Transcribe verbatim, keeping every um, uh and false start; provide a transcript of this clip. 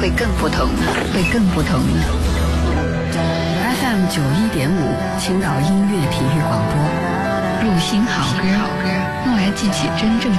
会更不同，会更不同呢。 F M 九一点五，青岛音乐体育广播， 入心好歌，用来记起真正的